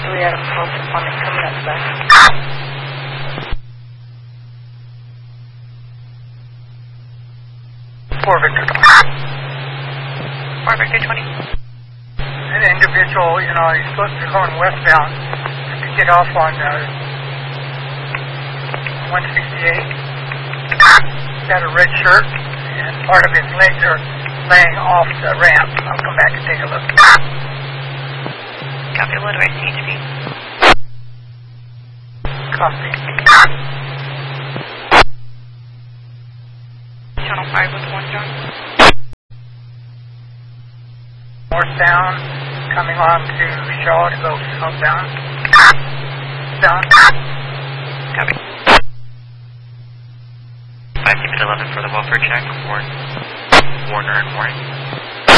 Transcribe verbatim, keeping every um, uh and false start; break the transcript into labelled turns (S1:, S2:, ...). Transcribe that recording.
S1: three out of twelve responding coming up back.
S2: four Victor.
S3: four Victor twenty.
S2: An individual, you know, he's supposed to be going westbound to get off on uh, one sixty-eight. He's got a red shirt, and part of his legs are laying off the ramp. I'll come back and take a look.
S3: Copy, what do I see H P?
S2: Copy.
S3: Channel five with one John.
S2: Northbound, coming on to Shaw to go southbound. Down.
S3: Copy. five keep it eleven for the welfare check. Warren, Warner and Warren.